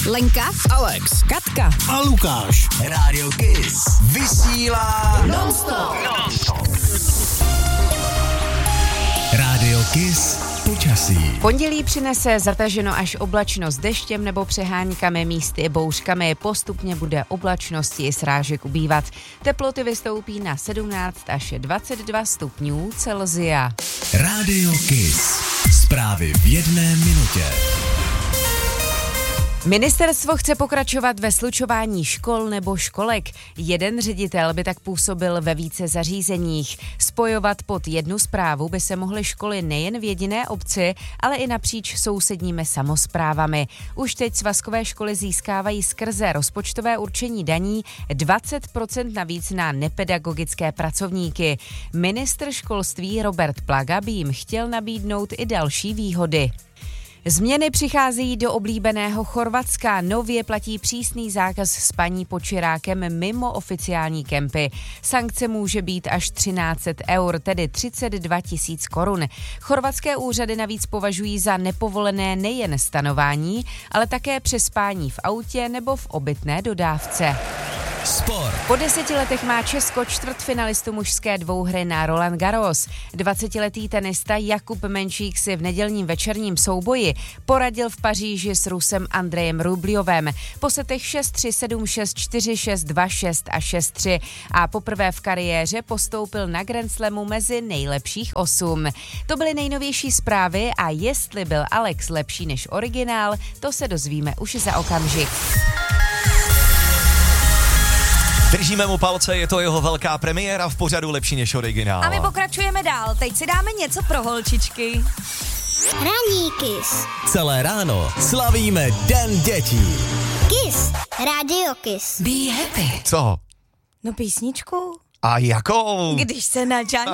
Lenka, Alex, Katka a Lukáš. Rádio Kiss vysílá non-stop. Rádio Kiss počasí. Pondělí přinese zataženo až oblačno s deštěm nebo přeháňkami, místy bouřkami. Postupně bude oblačnosti i srážek ubývat. Teploty vystoupí na 17 až 22 stupňů Celsia. Rádio Kiss. Zprávy v 1 minutě. Ministerstvo chce pokračovat ve slučování škol nebo školek. Jeden ředitel by tak působil ve více zařízeních. Spojovat pod jednu správu by se mohly školy nejen v jediné obci, ale i napříč sousedními samosprávami. Už teď svazkové školy získávají skrze rozpočtové určení daní 20% navíc na nepedagogické pracovníky. Ministr školství Robert Plaga by jim chtěl nabídnout i další výhody. Změny přicházejí do oblíbeného Chorvatska. Nově platí přísný zákaz spaní pod čirákem mimo oficiální kempy. Sankce může být až 1300 eur, tedy 32 000 korun. Chorvatské úřady navíc považují za nepovolené nejen stanování, ale také přespání v autě nebo v obytné dodávce. Sport. Po 10 letech má Česko čtvrtfinalistu mužské dvouhry na Roland Garros. 20letý tenista Jakub Menšík si v nedělním večerním souboji poradil v Paříži s Rusem Andrejem Rubljovem. Po setech 6-3, 7-6, 4-6, 2-6 a 6-3 a poprvé v kariéře postoupil na Grand Slamu mezi nejlepších 8. To byly nejnovější zprávy a jestli byl Alex lepší než originál, to se dozvíme už za okamžik. Držíme mu palce, je to jeho velká premiéra v pořadu Lepší než originál. A my pokračujeme dál. Teď si dáme něco pro holčičky. Ranní Kiss. Celé ráno slavíme Den dětí. Kiss. Radio Kiss. Be happy. Co? No písničku. A jakou? Když se na Džanky